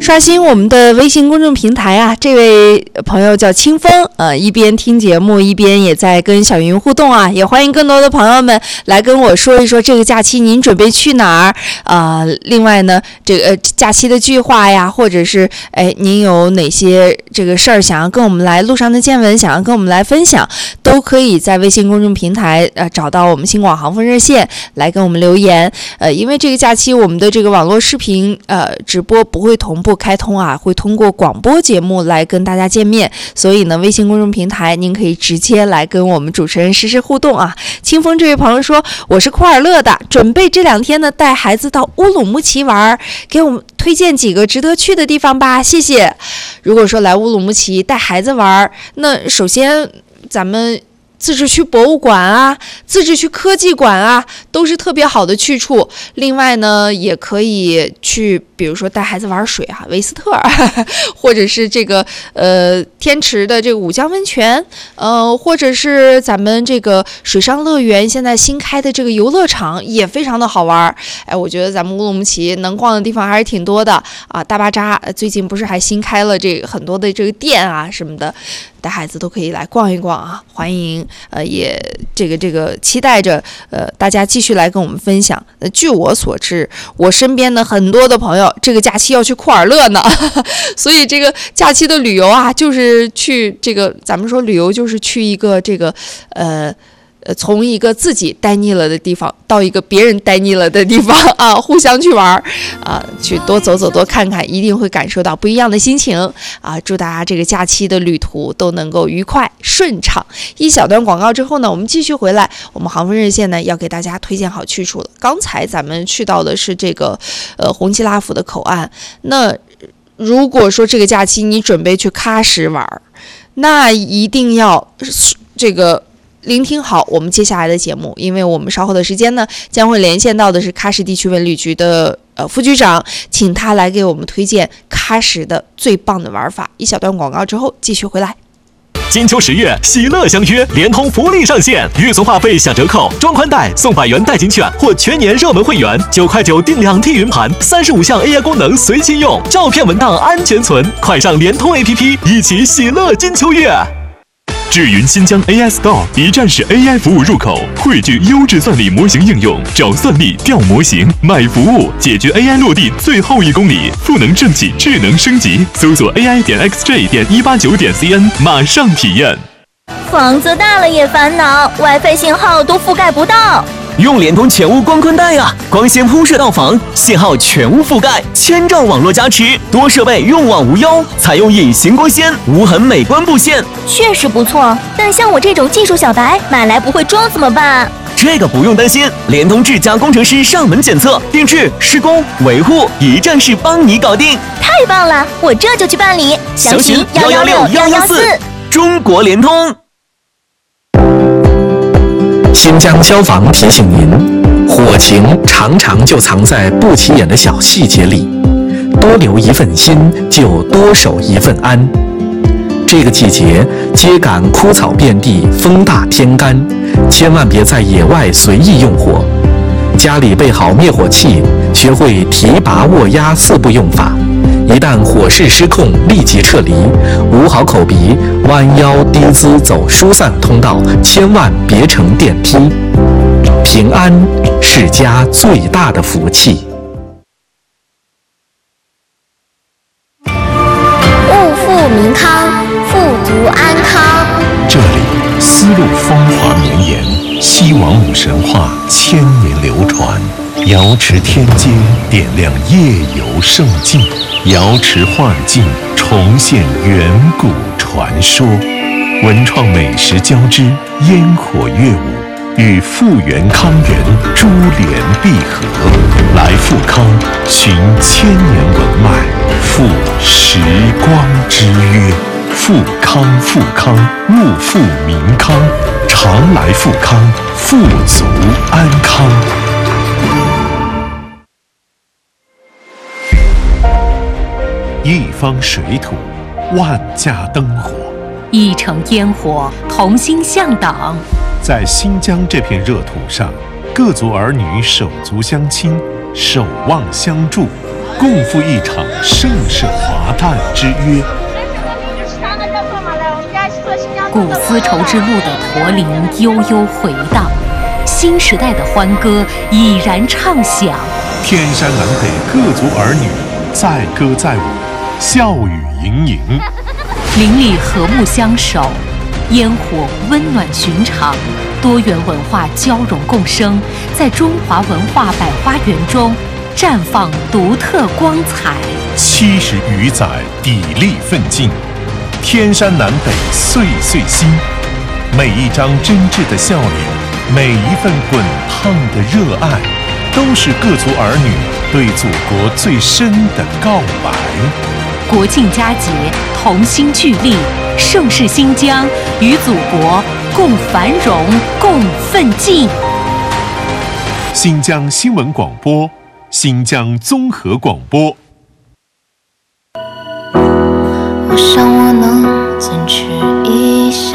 刷新我们的微信公众平台啊，这位朋友叫清风，一边听节目一边也在跟小云互动啊，也欢迎更多的朋友们来跟我说一说这个假期您准备去哪儿另外呢，这个假期的计划呀，或者是您有哪些这个事儿想要跟我们来路上的见闻，想要跟我们来分享，都可以在微信公众平台找到我们新广航风热线来跟我们留言。因为这个假期我们的这个网络视频直播不会同步开通啊，会通过广播节目来跟大家见面，所以呢，微信公众平台您可以直接来跟我们主持人实时互动啊。清风这位朋友说，我是库尔勒的，准备这2天呢带孩子到乌鲁木齐玩，给我们推荐几个值得去的地方吧，谢谢。如果说来乌鲁木齐带孩子玩，那首先咱们自治区博物馆啊，自治区科技馆啊，都是特别好的去处。另外呢，也可以去，比如说带孩子玩水啊，维斯特或者是这个天池的这个五江温泉，或者是咱们这个水上乐园现在新开的这个游乐场也非常的好玩。我觉得咱们乌鲁木齐能逛的地方还是挺多的啊。大巴扎最近不是还新开了这个很多的这个店啊什么的，带孩子都可以来逛一逛啊，欢迎也这个期待着大家继续来跟我们分享。据我所知，我身边的很多的朋友这个假期要去库尔勒呢所以这个假期的旅游啊，就是去这个咱们说旅游就是去一个这个从一个自己待腻了的地方到一个别人待腻了的地方啊，互相去玩去多走走多看看，一定会感受到不一样的心情啊！祝大家这个假期的旅途都能够愉快顺畅。一小段广告之后呢，我们继续回来，我们航风热线呢要给大家推荐好去处了。刚才咱们去到的是这个红旗拉府的口岸，那如果说这个假期你准备去喀什玩，那一定要这个聆听好我们接下来的节目，因为我们稍后的时间呢，将会连线到的是喀什地区文旅局的副局长，请他来给我们推荐喀什的最棒的玩法。一小段广告之后继续回来。 金秋10月，喜乐相约，联通福利上线，预存话费享折扣，装宽带送100元代金券或全年热门会员，9块9订2T 云盘，35项 AI 功能随心用，照片文档安全存，快上联通 APP， 一起喜乐金秋月。智云新疆 AI Store 一站式 AI 服务入口，汇聚优质算力模型应用，找算力，调模型，买服务，解决 AI 落地最后1公里，赋能政企，智能升级。搜索 ai.xj.189.cn， 马上体验。 房子大了也烦恼 ，WiFi 信号都覆盖不到。 用联通全屋光宽带啊，光纤铺设到房，信号全屋覆盖，1000兆网络加持，多设备用网无忧，采用隐形光纤，无痕美观布线， 确实不错。但像我这种技术小白，买来不会装怎么办？ 这个不用担心，联通智家工程师上门检测、定制、施工、维护，一站式帮你搞定。 太棒了，我这就去办理。 详询116-114。中国联通。 新疆消防提醒您，火情常常就藏在不起眼的小细节里，多留一份心，就多守一份安。这个季节，秸秆枯草遍地，风大天干，千万别在野外随意用火。家里备好灭火器，学会提拔握压4步用法。一旦火势失控，立即撤离，捂好口鼻，弯腰低姿走疏散通道，千万别乘电梯。平安是家最大的福气。 物富民康，富足安康。 这里丝路风华绵延，西王母神话千年流传，瑶池天街点亮夜游胜境，瑶池幻境重现远古传说，文创美食交织，烟火乐舞与复原康源珠联璧合，来富康寻千年文脉，赴时光之约，富康物富民康，常来富康，富足安康。一方水土，万家灯火， 一城烟火，同心向党。 在新疆这片热土上，各族儿女手足相亲，守望相助， 共赴一场盛世华诞之约。 古丝绸之路的驼铃悠悠回荡，新时代的欢歌已然唱响。 天山南北各族儿女载歌载舞，笑语盈盈。 邻里和睦相守，烟火温暖寻常，多元文化交融共生，在中华文化百花园中绽放独特光彩。 70余载砥砺奋进，天山南北岁岁新。每一张真挚的笑脸，每一份滚烫的热爱，都是各族儿女对祖国最深的告白。 国庆佳节，同心聚力，盛世新疆，与祖国共繁荣，共奋进。 新疆新闻广播，新疆综合广播。 我想我能坚持一下。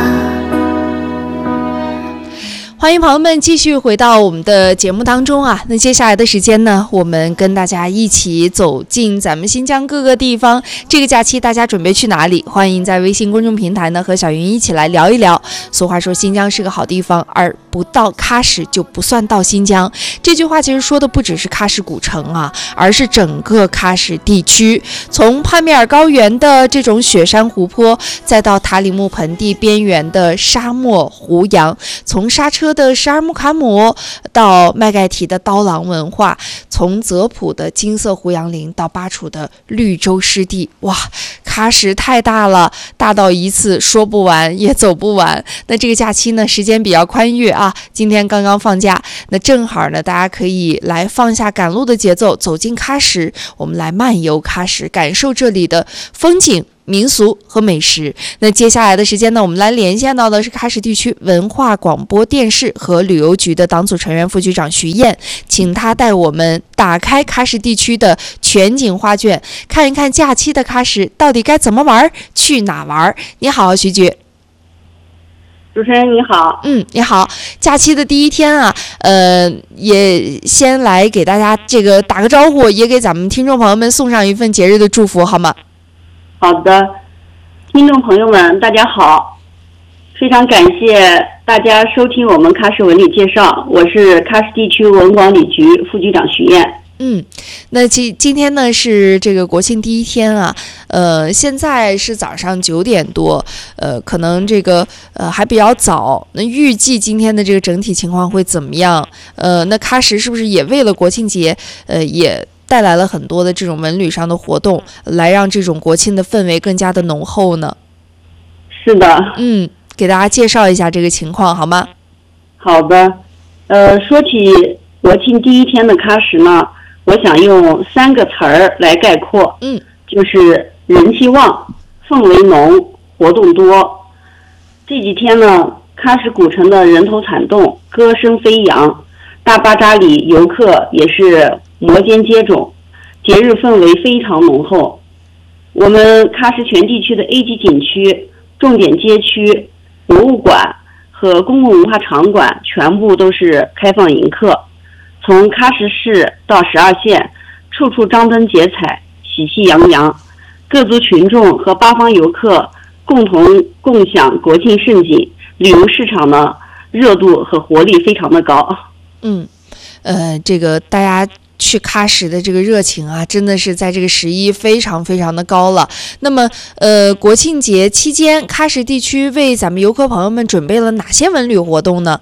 欢迎朋友们继续回到我们的节目当中啊！那接下来的时间呢，我们跟大家一起走进咱们新疆各个地方。这个假期大家准备去哪里？欢迎在微信公众平台呢和小云一起来聊一聊。俗话说，新疆是个好地方，而不到喀什就不算到新疆。这句话其实说的不只是喀什古城啊，而是整个喀什地区。从帕米尔高原的这种雪山湖泊，再到塔里木盆地边缘的沙漠胡杨，从刹车的十二木卡姆到麦盖提的刀郎文化，从泽普的金色胡杨林到巴楚的绿洲湿地，哇，喀什太大了，大到一次说不完也走不完。那这个假期呢，时间比较宽裕啊，今天刚刚放假，那正好呢，大家可以来放下赶路的节奏，走进喀什，我们来漫游喀什，感受这里的风景、民俗和美食。那接下来的时间呢，我们来连线到的是喀什地区文化广播电视和旅游局的党组成员副局长徐燕，请他带我们打开喀什地区的全景画卷，看一看假期的喀什到底该怎么玩，去哪玩。你好，徐局。 主持人你好。 你好。假期的第一天啊，也先来给大家这个打个招呼，也给咱们听众朋友们送上一份节日的祝福，好吗？ 好的，听众朋友们大家好，非常感谢大家收听我们喀什文旅介绍，我是喀什地区文广旅局副局长徐燕。 那今天呢是这个国庆第一天啊，现在是早上9点多，可能这个还比较早。那预计今天的这个整体情况会怎么样？那喀什是不是也为了国庆节，也带来了很多的这种文旅上的活动，来让这种国庆的氛围更加的浓厚呢？ 是的。 给大家介绍一下这个情况好吗？ 好的。说起国庆第一天的喀什呢，我想用3个词儿来概括，就是人气旺、氛围浓、活动多。这几天呢，喀什古城的人头攒动，歌声飞扬，大巴扎里游客也是摩肩接踵，节日氛围非常浓厚。我们喀什全地区的 A 级景区、重点街区、博物馆和公共文化场馆全部都是开放迎客。从喀什市到12县，处处张灯结彩，喜气洋洋，各族群众和八方游客共同共享国庆盛景，旅游市场呢热度和活力非常的高。 这个大家去喀什的这个热情啊，真的是在这个11非常非常的高了。那么国庆节期间，喀什地区为咱们游客朋友们准备了哪些文旅活动呢？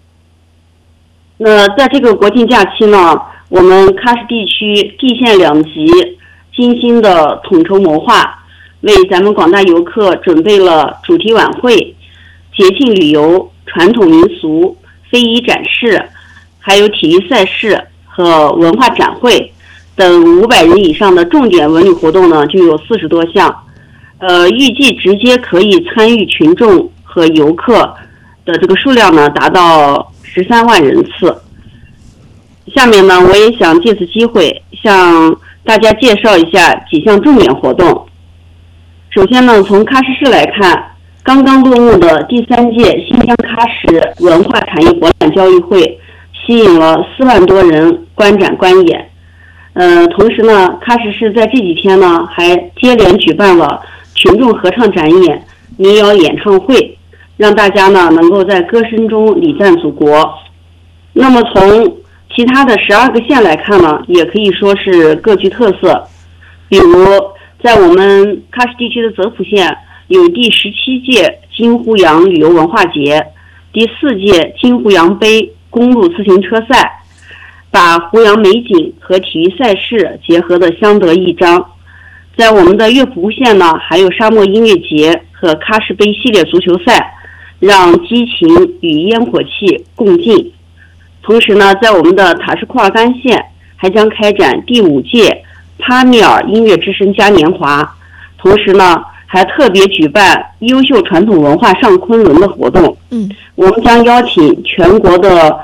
那在这个国庆假期呢，我们喀什地区地县2级精心的统筹谋划，为咱们广大游客准备了主题晚会、节庆旅游、传统民俗、非遗展示，还有体育赛事和文化展会等500人以上的重点文旅活动呢，就有40多项。预计直接可以参与群众和游客的这个数量呢，达到13万人次。下面呢，我也想借此机会向大家介绍一下几项重点活动。首先呢，从喀什市来看，刚刚落幕的第3届新疆喀什文化产业博览交易会吸引了4万多人观展观演。 同时呢，喀什市在这几天呢还接连举办了群众合唱展演、民谣演唱会，让大家呢能够在歌声中礼赞祖国。那么从其他的12个县来看呢，也可以说是各具特色。比如在我们喀什地区的泽普县有第17届金呼羊旅游文化节、第4届金呼羊杯公路自行车赛，把胡杨美景和体育赛事结合得相得益彰。在我们的月浦县呢，还有沙漠音乐节和喀什杯系列足球赛，让激情与烟火气共进。同时呢，在我们的塔什库尔干县还将开展第5届帕米尔音乐之声嘉年华，同时呢还特别举办优秀传统文化上昆仑的活动。我们将邀请全国的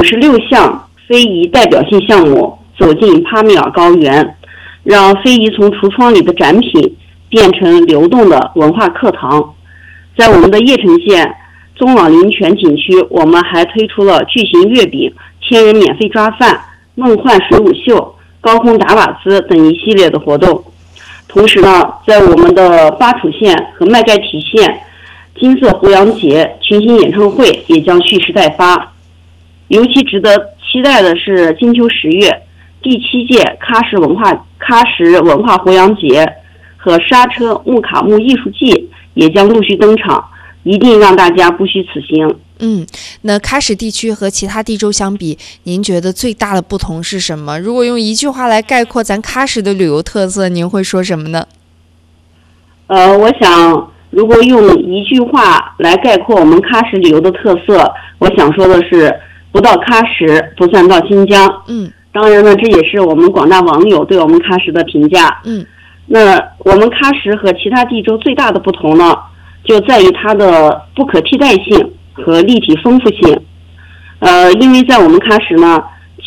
56项非遗代表性项目走进帕米尔高原，让非遗从橱窗里的展品变成流动的文化课堂。在我们的叶城县宗朗林泉景区，我们还推出了巨型月饼、1000人免费抓饭、梦幻水舞秀、高空打瓦兹等一系列的活动。同时呢，在我们的巴楚县和麦盖提县，金色胡杨节群星演唱会也将蓄势待发。尤其值得期待的是金秋10月第7届喀什文化胡杨节和刹车木卡木艺术季也将陆续登场，一定让大家不虚此行。 那喀什地区和其他地州相比，您觉得最大的不同是什么？如果用一句话来概括咱喀什的旅游特色，您会说什么呢？ 我想如果用一句话来概括我们喀什旅游的特色，我想说的是不到喀什不算到新疆。当然呢，这也是我们广大网友对我们喀什的评价。那我们喀什和其他地州最大的不同呢，就在于它的不可替代性和立体丰富性。因为在我们喀什呢，